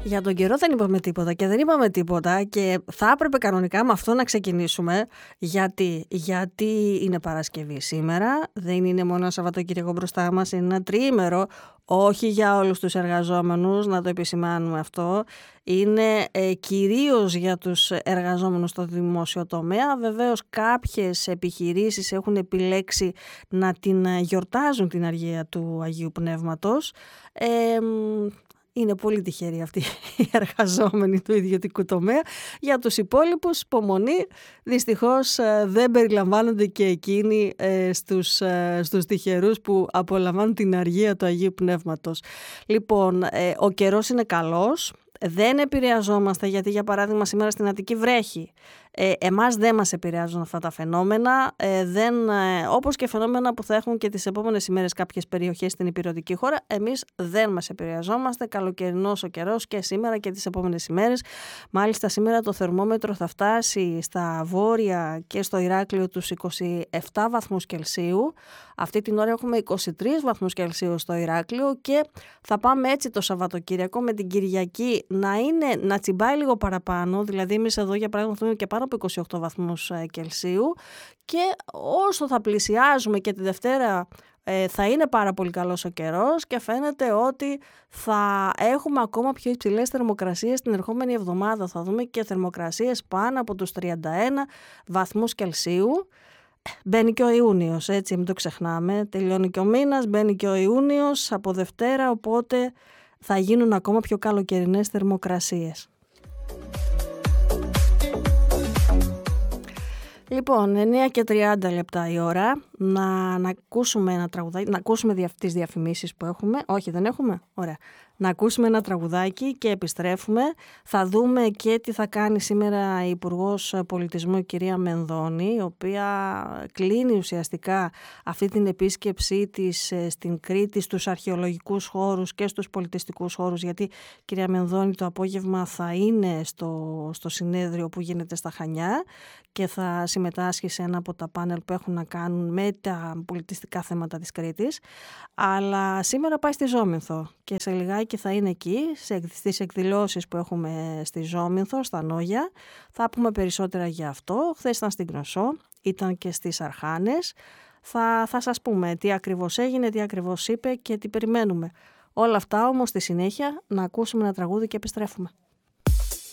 Για τον καιρό δεν είπαμε τίποτα και δεν είπαμε τίποτα και θα έπρεπε κανονικά με αυτό να ξεκινήσουμε. Γιατί είναι Παρασκευή σήμερα, δεν είναι μόνο ένα Σαββατοκύριακο μπροστά μας, είναι ένα τριήμερο, όχι για όλους τους εργαζόμενους, να το επισημάνουμε αυτό. Είναι κυρίως για τους εργαζόμενους στο δημόσιο τομέα. Βεβαίως κάποιες επιχειρήσεις έχουν επιλέξει να την γιορτάζουν την αργία του Αγίου Πνεύματος. Είναι πολύ τυχεροί αυτοί οι εργαζόμενοι του ιδιωτικού τομέα. Για τους υπόλοιπους, υπομονή, δυστυχώς δεν περιλαμβάνονται και εκείνοι στους τυχερούς που απολαμβάνουν την αργία του Αγίου Πνεύματος. Λοιπόν, ο καιρός είναι καλός. Δεν επηρεαζόμαστε γιατί, για παράδειγμα, σήμερα στην Αττική βρέχει. Εμάς δεν μας επηρεάζουν αυτά τα φαινόμενα, όπως και φαινόμενα που θα έχουν και τις επόμενες ημέρες κάποιες περιοχές στην ηπειρωτική χώρα. Εμείς δεν μας επηρεαζόμαστε, καλοκαιρινός ο καιρός και σήμερα και τις επόμενες ημέρες. Μάλιστα σήμερα το θερμόμετρο θα φτάσει στα βόρεια και στο Ηράκλειο τους 27 βαθμούς Κελσίου. Αυτή την ώρα έχουμε 23 βαθμούς Κελσίου στο Ηράκλειο και θα πάμε έτσι το Σαββατοκύριακο με την Κυριακή να τσιμπάει λίγο παραπάνω. Δηλαδή εμείς εδώ για παράδειγμα θα και πάνω από 28 βαθμούς Κελσίου και όσο θα πλησιάζουμε και τη Δευτέρα θα είναι πάρα πολύ καλός ο καιρός και φαίνεται ότι θα έχουμε ακόμα πιο υψηλές θερμοκρασίες την ερχόμενη εβδομάδα. Θα δούμε και θερμοκρασίες πάνω από τους 31 βαθμούς Κελσίου. Μπαίνει και ο Ιούνιος, έτσι μην το ξεχνάμε. Τελειώνει και ο μήνας, μπαίνει και ο Ιούνιος από Δευτέρα, οπότε θα γίνουν ακόμα πιο καλοκαιρινές θερμοκρασίες. Λοιπόν, 9:30 η ώρα, να ακούσουμε ένα τραγουδάκι, να ακούσουμε τις διαφημίσεις που έχουμε. Όχι, δεν έχουμε? Ωραία. Να ακούσουμε ένα τραγουδάκι και επιστρέφουμε. Θα δούμε και τι θα κάνει σήμερα η Υπουργός Πολιτισμού, η κυρία Μενδώνη, η οποία κλείνει ουσιαστικά αυτή την επίσκεψή της στην Κρήτη, στους αρχαιολογικούς χώρους και στους πολιτιστικούς χώρους, γιατί η κυρία Μενδώνη το απόγευμα θα είναι στο συνέδριο που γίνεται στα Χανιά και θα συμμετάσχει σε ένα από τα πάνελ που έχουν να κάνουν με τα πολιτιστικά θέματα της Κρήτης. Αλλά σήμερα πάει στη Ζόμηνθο και σε λιγάκι θα είναι εκεί, στις εκδηλώσεις που έχουμε στη Ζόμηνθο, στα Νόγια. Θα πούμε περισσότερα για αυτό. Χθες ήταν στην Κνωσό, ήταν και στις Αρχάνες. Θα σας πούμε τι ακριβώς έγινε, τι ακριβώς είπε και τι περιμένουμε. Όλα αυτά όμως στη συνέχεια να ακούσουμε ένα τραγούδι και επιστρέφουμε.